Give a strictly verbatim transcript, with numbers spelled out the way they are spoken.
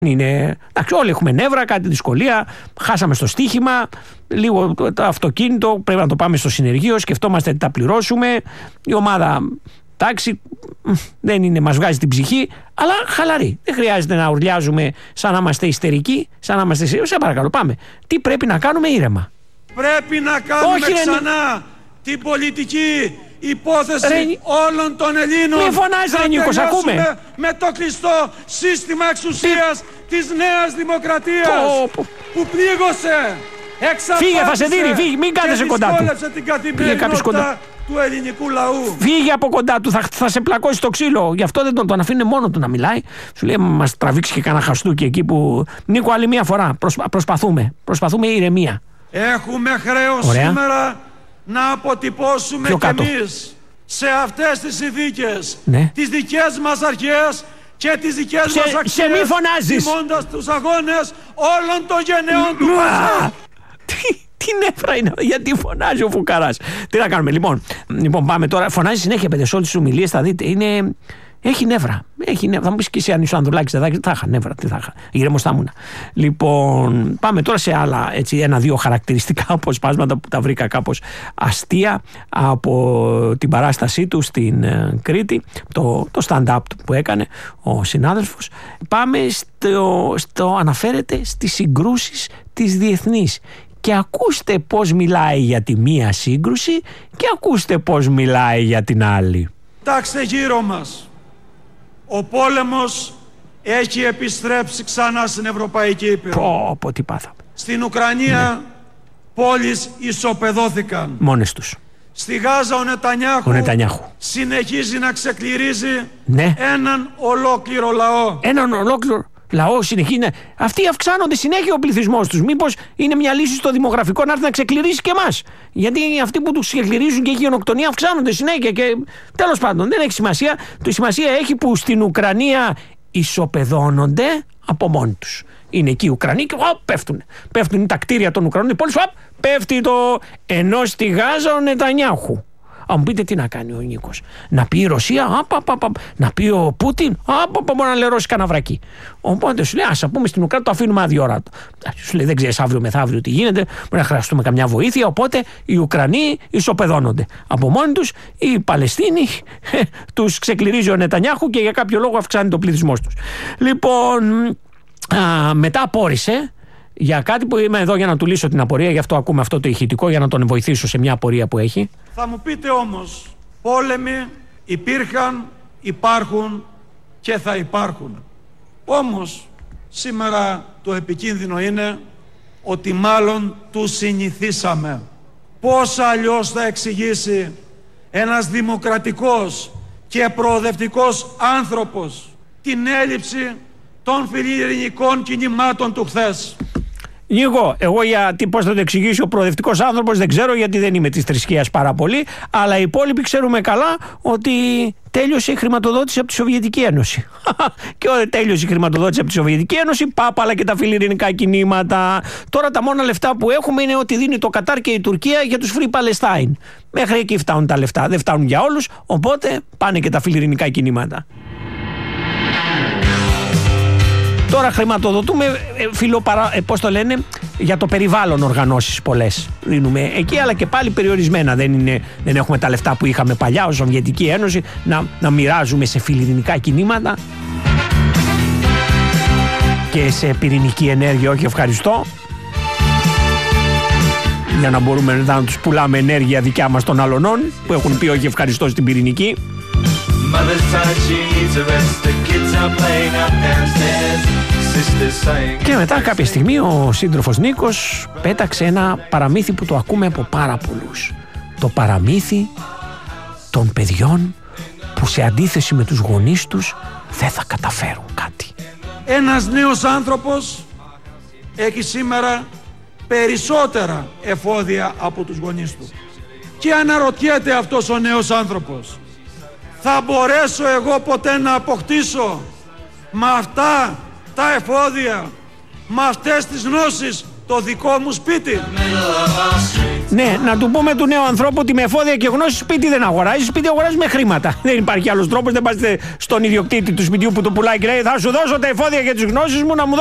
Είναι, εντάξει, όλοι έχουμε νεύρα, κάτι δυσκολία, χάσαμε στο στοίχημα, λίγο το, το αυτοκίνητο, πρέπει να το πάμε στο συνεργείο, σκεφτόμαστε τι τα πληρώσουμε, η ομάδα, εντάξει, δεν είναι, μας βγάζει την ψυχή, αλλά χαλαρή. Δεν χρειάζεται να ουρλιάζουμε σαν να είμαστε ιστερικοί, σαν να είμαστε, σε παρακαλώ, πάμε. Τι πρέπει να κάνουμε ήρεμα. Πρέπει να κάνουμε Όχι, ξανά ρε... την πολιτική υπόθεση ρε... όλων των Ελλήνων. Μην φωνάζει ρε Νίκος, ακούμε. Με το κλειστό σύστημα εξουσίας Τι... της νέας δημοκρατίας το... που πλήγωσε, φύγε θα σε δίνει, φύγε, μην κάθεσαι κοντά του. Την καθημερινότητα του ελληνικού λαού. Φύγε από κοντά του, θα, θα σε πλακώσει το ξύλο. Γι' αυτό δεν τον, τον αφήνει μόνο του να μιλάει. Σου λέει, μας τραβήξει και κανένα χαστούκι εκεί που. Νίκο, άλλη μία φορά. Προσπα, προσπαθούμε. Προσπαθούμε ηρεμία. Έχουμε χρέος Ωραία. σήμερα να αποτυπώσουμε κι εμείς σε αυτές τις συνθήκες ναι. τις δικές μας αρχές και τις δικές σε, μας αξίες. Σε μη φωνάζεις. Τιμώντας τους αγώνες όλων των γενεών του Πασά. Τι νεύρα είναι, γιατί φωνάζει ο Φουκαράς. Τι να κάνουμε, λοιπόν. Λοιπόν, πάμε τώρα. Φωνάζει συνέχεια, παιδιά, σε όλες τις ομιλίες, θα δείτε. Είναι. Έχει νεύρα. Έχει νεύρα. Θα μου πεις και εσύ αν είσαι ο Ανδρουλάκης, δεν θα είχα νεύρα. Τι θα είχα. Ήρεμος θα ήμουν. Λοιπόν, πάμε τώρα σε άλλα έτσι, ένα-δύο χαρακτηριστικά αποσπάσματα που τα βρήκα κάπως αστεία από την παράστασή του στην uh, Κρήτη. Το, το stand-up που έκανε ο συνάδελφος. Πάμε στο, στο αναφέρεται στις συγκρούσεις της διεθνής. Και ακούστε πώς μιλάει για τη μία σύγκρουση και ακούστε πώς μιλάει για την άλλη. Κοιτάξτε γύρω μας. Ο πόλεμος έχει επιστρέψει ξανά στην Ευρωπαϊκή Ήπειρο. Πω, πω, τι πάθαμε. Στην Ουκρανία ναι. πόλεις ισοπεδώθηκαν. Μόνες τους. Στη Γάζα ο Νετανιάχου, ο Νετανιάχου συνεχίζει να ξεκληρίζει ναι. έναν ολόκληρο λαό. Έναν ολόκληρο λαό συνεχίζει. Αυτοί αυξάνονται συνέχεια ο πληθυσμός τους. Μήπως είναι μια λύση στο δημογραφικό να έρθει να ξεκληρίσει και εμάς. Γιατί αυτοί που τους ξεκληρίζουν και έχει γενοκτονία αυξάνονται συνέχεια. Και τέλος πάντων δεν έχει σημασία. Το σημασία έχει που στην Ουκρανία ισοπεδώνονται από μόνοι τους. Είναι εκεί οι Ουκρανοί και οπ, πέφτουν. Πέφτουν τα κτίρια των Ουκρανών. Πόλης, οπ, πέφτει το. Ενώ στη Γάζα ο Νετανιάχου. Αν μου πείτε τι να κάνει ο Νίκος. Να πει η Ρωσία, απ, απ, απ, να πει ο Πούτιν, απ, απ, μπορεί να λερώσει κανένα βρακί. Οπότε σου λέει, ας πούμε στην Ουκρανία το αφήνουμε άδειο ώρα. Σου λέει, δεν ξέρεις αύριο μεθαύριο τι γίνεται, μπορεί να χρειαστούμε καμιά βοήθεια. Οπότε οι Ουκρανοί ισοπεδώνονται. Από μόνοι τους, οι Παλαιστίνοι τους ξεκληρίζει ο Νετανιάχου και για κάποιο λόγο αυξάνει το πληθυσμό τους. Λοιπόν, α, μετά απόρρισε. Για κάτι που είμαι εδώ για να του λύσω την απορία, γι' αυτό ακούμε αυτό το ηχητικό για να τον βοηθήσω σε μια απορία που έχει. Θα μου πείτε όμως, πόλεμοι υπήρχαν, υπάρχουν και θα υπάρχουν. Όμως σήμερα το επικίνδυνο είναι ότι μάλλον του συνηθίσαμε. Πώς αλλιώς θα εξηγήσει ένας δημοκρατικός και προοδευτικός άνθρωπος την έλλειψη των φιλιρινικών κινημάτων του χθες? Νίκο, εγώ γιατί πώς θα το εξηγήσει ο προοδευτικός άνθρωπος δεν ξέρω, γιατί δεν είμαι της θρησκείας πάρα πολύ, αλλά οι υπόλοιποι ξέρουμε καλά ότι τέλειωσε η χρηματοδότηση από τη Σοβιετική Ένωση. Και όταν τέλειωσε η χρηματοδότηση από τη Σοβιετική Ένωση, πάπαλα και τα φιλιρινικά κινήματα. Τώρα τα μόνα λεφτά που έχουμε είναι ότι δίνει το Κατάρ και η Τουρκία για τους Free Palestine. Μέχρι εκεί φτάνουν τα λεφτά, δεν φτάνουν για όλους, οπότε πάνε και τα φιλιρινικά κινήματα. Τώρα χρηματοδοτούμε φιλοπαρα... ε, πώς το λένε, για το περιβάλλον οργανώσεις πολλές δίνουμε εκεί, αλλά και πάλι περιορισμένα. Δεν, είναι, δεν έχουμε τα λεφτά που είχαμε παλιά ως Σοβιετική Ένωση να, να μοιράζουμε σε φιλιρινικά κινήματα και σε πυρηνική ενέργεια. Όχι ευχαριστώ. Για να μπορούμε να τους πουλάμε ενέργεια δικιά μας των αλωνών που έχουν πει όχι ευχαριστώ στην πυρηνική. Και μετά κάποια στιγμή ο σύντροφος Νίκος πέταξε ένα παραμύθι που το ακούμε από πάρα πολλούς. Το παραμύθι των παιδιών που σε αντίθεση με τους γονείς τους δεν θα καταφέρουν κάτι. Ένας νέος άνθρωπος έχει σήμερα περισσότερα εφόδια από τους γονείς του. Και αναρωτιέται αυτός ο νέος άνθρωπος, θα μπορέσω εγώ ποτέ να αποκτήσω με αυτά τα εφόδια, με αυτές τις γνώσεις, το δικό μου σπίτι? Ναι, να του πούμε του νέου ανθρώπου ότι με εφόδια και γνώση σπίτι δεν αγοράζει. Σπίτι αγοράζει με χρήματα. Δεν υπάρχει άλλο τρόπο. Δεν πάτε στον ιδιοκτήτη του σπιτιού που το πουλάει και λέει: θα σου δώσω τα εφόδια και τι γνώσει μου να μου